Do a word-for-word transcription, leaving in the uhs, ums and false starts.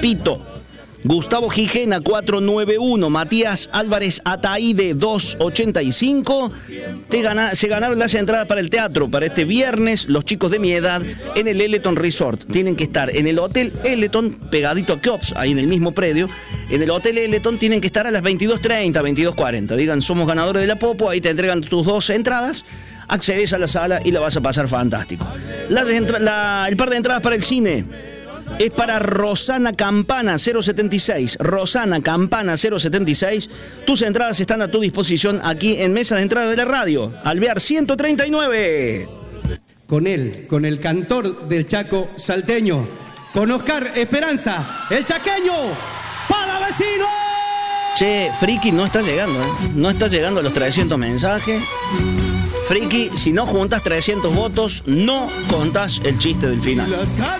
Repito, Gustavo Gijena cuatrocientos noventa y uno, Matías Álvarez Ataíde doscientos ochenta y cinco. Te gana, se ganaron las entradas para el teatro para este viernes, los chicos de mi edad, en el Eleton Resort. Tienen que estar en el Hotel Eleton, pegadito a Keops, ahí en el mismo predio. En el Hotel Eleton tienen que estar a las veintidós treinta, veintidós cuarenta. Digan, somos ganadores de la Popo, ahí te entregan tus dos entradas. Accedes a la sala y la vas a pasar fantástico. Las entra- la, el par de entradas para el cine es para Rosana Campana cero setenta y seis. Rosana Campana cero setenta y seis. Tus entradas están a tu disposición aquí en Mesa de Entrada de la Radio. Alvear ciento treinta y nueve. Con él, con el cantor del Chaco salteño, con Oscar Esperanza, el chaqueño, para vecino. Che, Friki no está llegando, ¿eh? No está llegando a los trescientos mensajes. Friki, si no juntas trescientos votos, no contás el chiste del final.